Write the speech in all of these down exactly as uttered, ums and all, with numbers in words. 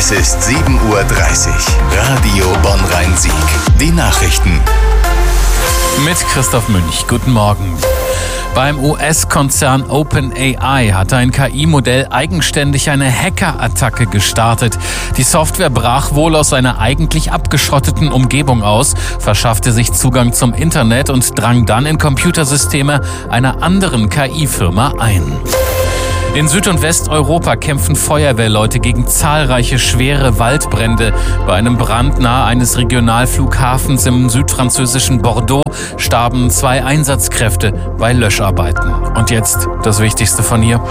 Es ist sieben Uhr dreißig. Radio Bonn-Rhein-Sieg. Die Nachrichten. Mit Christoph Münch. Guten Morgen. Beim U S-Konzern OpenAI hat ein K I-Modell eigenständig eine Hacker-Attacke gestartet. Die Software brach wohl aus einer eigentlich abgeschotteten Umgebung aus, verschaffte sich Zugang zum Internet und drang dann in Computersysteme einer anderen K I-Firma ein. In Süd- und Westeuropa kämpfen Feuerwehrleute gegen zahlreiche schwere Waldbrände. Bei einem Brand nahe eines Regionalflughafens im südfranzösischen Bordeaux starben zwei Einsatzkräfte bei Löscharbeiten. Und jetzt das Wichtigste von hier.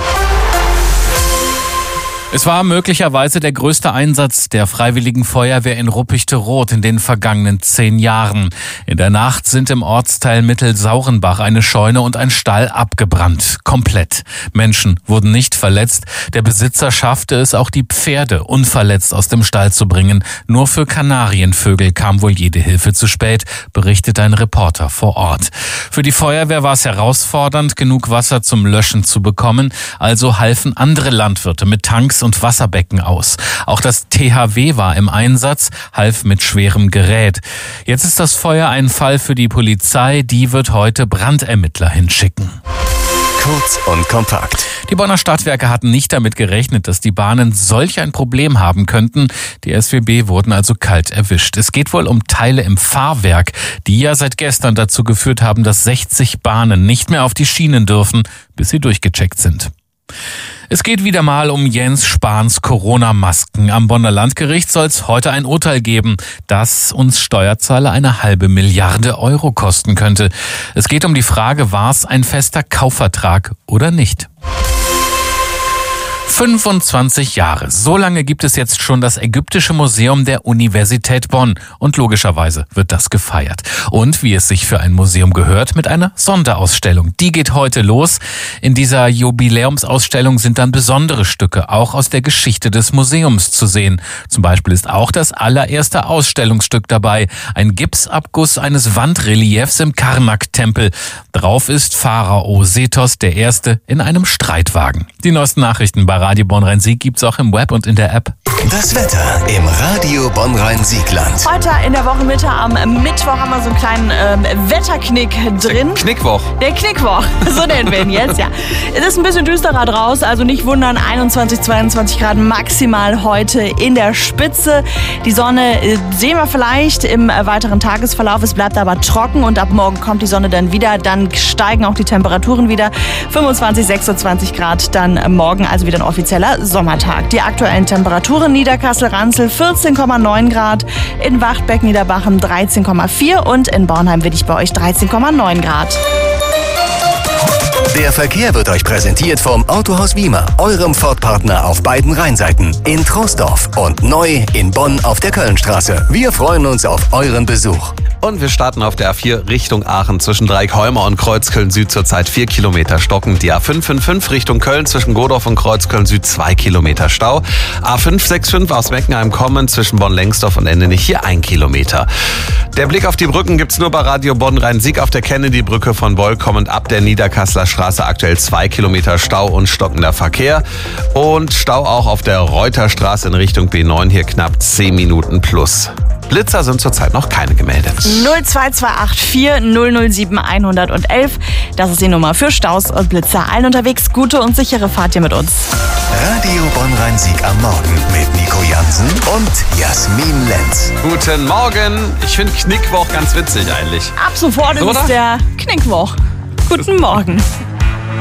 Es war möglicherweise der größte Einsatz der Freiwilligen Feuerwehr in Ruppichteroth in den vergangenen zehn Jahren. In der Nacht sind im Ortsteil Mittelsaurenbach eine Scheune und ein Stall abgebrannt. Komplett. Menschen wurden nicht verletzt. Der Besitzer schaffte es, auch die Pferde unverletzt aus dem Stall zu bringen. Nur für Kanarienvögel kam wohl jede Hilfe zu spät, berichtet ein Reporter vor Ort. Für die Feuerwehr war es herausfordernd, genug Wasser zum Löschen zu bekommen. Also halfen andere Landwirte mit Tanks und Wasserbecken aus. Auch das T H W war im Einsatz, half mit schwerem Gerät. Jetzt ist das Feuer ein Fall für die Polizei. Die wird heute Brandermittler hinschicken. Kurz und kompakt. Die Bonner Stadtwerke hatten nicht damit gerechnet, dass die Bahnen solch ein Problem haben könnten. Die S W B wurden also kalt erwischt. Es geht wohl um Teile im Fahrwerk, die ja seit gestern dazu geführt haben, dass sechzig Bahnen nicht mehr auf die Schienen dürfen, bis sie durchgecheckt sind. Es geht wieder mal um Jens Spahns Corona-Masken. Am Bonner Landgericht soll es heute ein Urteil geben, das uns Steuerzahler eine halbe Milliarde Euro kosten könnte. Es geht um die Frage, war es ein fester Kaufvertrag oder nicht? fünfundzwanzig Jahre. So lange gibt es jetzt schon das Ägyptische Museum der Universität Bonn. Und logischerweise wird das gefeiert. Und wie es sich für ein Museum gehört, mit einer Sonderausstellung. Die geht heute los. In dieser Jubiläumsausstellung sind dann besondere Stücke, auch aus der Geschichte des Museums zu sehen. Zum Beispiel ist auch das allererste Ausstellungsstück dabei. Ein Gipsabguss eines Wandreliefs im Karnak-Tempel. Drauf ist Pharao Sethos der Erste in einem Streitwagen. Die neuesten Nachrichten bei Radio Bonn-Rhein-Sieg gibt's auch im Web und in der App. Das Wetter im Radio Bonn-Rhein-Siegland. Heute in der Wochenmitte am Mittwoch haben wir so einen kleinen ähm, Wetterknick drin. Knickwoch. Der Knickwoch, so nennen wir ihn jetzt, ja. Es ist ein bisschen düsterer draus, also nicht wundern, einundzwanzig, zweiundzwanzig Grad maximal heute in der Spitze. Die Sonne äh, sehen wir vielleicht im äh, weiteren Tagesverlauf, es bleibt aber trocken und ab morgen kommt die Sonne dann wieder, dann steigen auch die Temperaturen wieder. fünfundzwanzig, sechsundzwanzig Grad dann äh, morgen, also wieder ein offizieller Sommertag. Die aktuellen Temperaturen: Niederkassel-Ranzel vierzehn Komma neun Grad, in Wachtbeck-Niederbachem dreizehn Komma vier und in Bornheim will ich bei euch dreizehn Komma neun Grad. Der Verkehr wird euch präsentiert vom Autohaus Wiemer, eurem Ford-Partner auf beiden Rheinseiten, in Troisdorf und neu in Bonn auf der Kölnstraße. Wir freuen uns auf euren Besuch. Und wir starten auf der A vier Richtung Aachen zwischen Dreieckholmer und Kreuzköln Süd zurzeit vier Kilometer stockend. Die A fünf fünfundfünfzig Richtung Köln zwischen Godorf und Kreuzköln Süd zwei Kilometer Stau. A fünf fünfundsechzig aus Meckenheim kommend zwischen Bonn-Lengsdorf und Endenich hier ein Kilometer. Der Blick auf die Brücken gibt's nur bei Radio Bonn-Rhein-Sieg. Auf der Kennedy-Brücke von Boll kommend ab der Niederkasseler Straße aktuell zwei Kilometer Stau und stockender Verkehr. Und Stau auch auf der Reuterstraße in Richtung B neun, hier knapp zehn Minuten plus. Blitzer sind zurzeit noch keine gemeldet. null zwei zwei acht vier null null sieben eins eins eins. Das ist die Nummer für Staus und Blitzer. Allen unterwegs gute und sichere Fahrt hier mit uns. Radio Bonn-Rhein-Sieg am Morgen mit Nico Jansen und Jasmin Lenz. Guten Morgen. Ich finde Knickwoch ganz witzig eigentlich. Ab sofort ist Oder? es der Knickwoch. Guten Morgen.